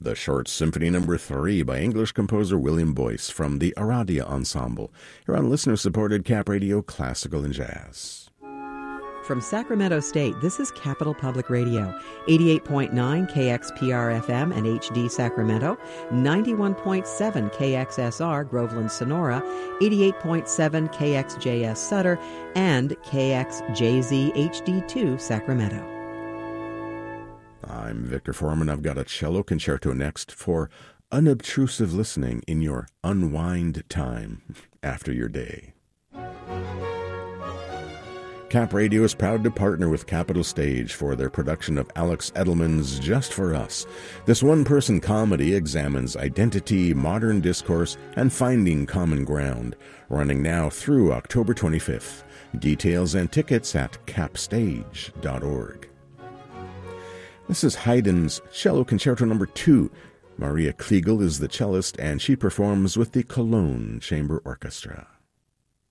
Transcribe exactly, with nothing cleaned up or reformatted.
The Short Symphony Number three by English composer William Boyce from the Aradia Ensemble. You're on listener-supported Cap Radio Classical and Jazz. From Sacramento State, this is Capital Public Radio, eighty-eight point nine K X P R F M and H D Sacramento, ninety-one point seven K X S R Groveland Sonora, eighty-eight point seven K X J S Sutter, and K X J Z H D two Sacramento. I'm Victor Foreman. I've got a cello concerto next for unobtrusive listening in your unwind time after your day. Cap Radio is proud to partner with Capitol Stage for their production of Alex Edelman's Just for Us. This one-person comedy examines identity, modern discourse, and finding common ground, running now through October twenty-fifth. Details and tickets at capstage dot org. This is Haydn's Cello Concerto Number two. Maria Kliegel is the cellist, and she performs with the Cologne Chamber Orchestra.